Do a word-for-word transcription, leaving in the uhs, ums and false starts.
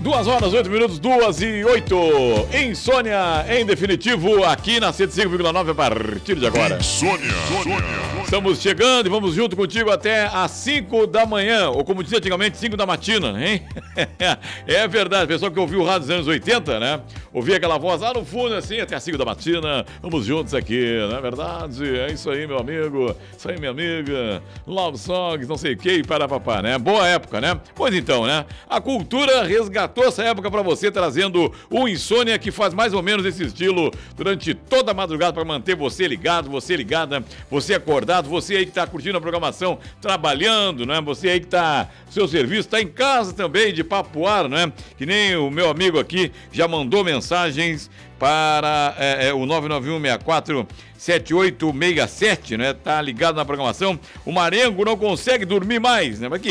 Duas horas, oito minutos, duas e oito. Insônia, em definitivo, aqui na cento e cinco vírgula nove a partir de agora. Insônia. Estamos chegando e vamos junto contigo até às cinco da manhã, ou como dizia antigamente, cinco da matina, hein? É verdade, pessoal que ouviu o rádio dos anos oitenta, né? Ouvia aquela voz lá no fundo, assim, até às cinco da matina. Vamos juntos aqui, não é verdade? É isso aí, meu amigo. Isso aí, minha amiga. Love songs, não sei o que, para papá, né? Boa época, né? Pois então, né? A cultura resgatou essa época pra você, trazendo o Insônia, que faz mais ou menos esse estilo durante toda a madrugada pra manter você ligado, você ligada, você acordado, você aí que tá curtindo a programação, trabalhando, né? Você aí que tá no seu serviço, tá em casa também, de papoar, né? Que nem o meu amigo aqui já mandou mensagens para é, é, o nove nove um seis quatro sete oito seis sete, né? Tá ligado na programação. O Marengo não consegue dormir mais, né? Mas que